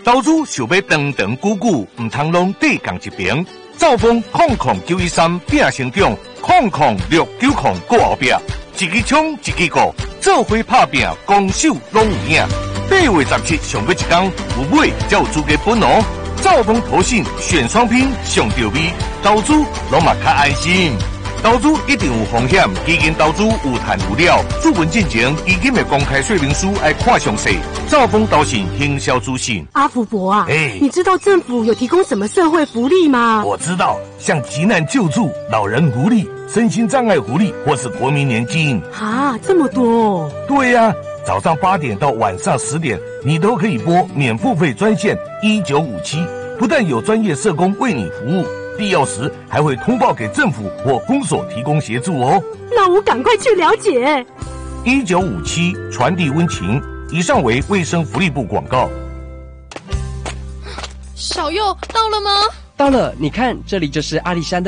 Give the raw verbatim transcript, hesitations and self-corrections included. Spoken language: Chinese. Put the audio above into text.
投资想要长长久久，唔通拢对共一边。兆丰空空九一三变成长，空空六九空过后壁，一支枪一支鼓，做伙拍拼，攻守拢有影。八月十七上尾一天，有买才有资格分哦。兆丰投信选双拼上到位，投资拢嘛较安心。投资一定有风险，基金投资有赚有了。注文进前，基金的公开说明书要看详细。兆丰投信行销资讯。 阿福伯啊， 哎， 你知道政府有提供什么社会福利吗？ 我知道，像急难救助、老人福利、身心障碍福利，或是国民年金。 啊，这么多哦！ 对呀、啊，早上八点到晚上十点，你都可以拨免付费专线一九五七，不但有专业社工为你服务。必要时还会通报给政府或公所提供协助哦。 那我赶快去了解。 一九五七传递温情，以上为卫生福利部广告。 小佑到了吗？ 到了，你看，这里就是阿里山的